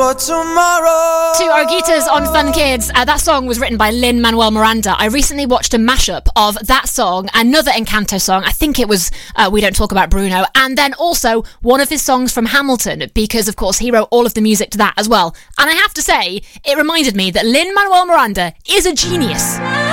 for tomorrow. To our guitars on Fun Kids, that song was written by Lin-Manuel Miranda. I recently watched a mashup of that song, another Encanto song, I think it was We Don't Talk About Bruno, and then also one of his songs from Hamilton, because of course he wrote all of the music to that as well. And I have to say, it reminded me that Lin-Manuel Miranda is a genius.